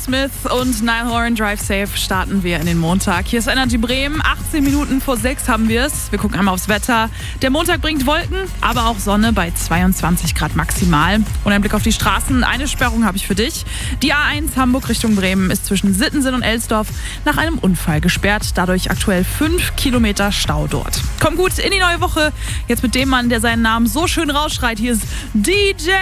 Smith und Niall Horan, Drive Safe, starten wir in den Montag. Hier ist Energy Bremen, 18 Minuten vor 6 haben wir es. Wir gucken einmal aufs Wetter. Der Montag bringt Wolken, aber auch Sonne bei 22 Grad maximal. Und ein Blick auf die Straßen, eine Sperrung habe ich für dich. Die A1 Hamburg Richtung Bremen ist zwischen Sittensen und Elsdorf nach einem Unfall gesperrt. Dadurch aktuell 5 Kilometer Stau dort. Komm gut in die neue Woche. Jetzt mit dem Mann, der seinen Namen so schön rausschreit. Hier ist DJ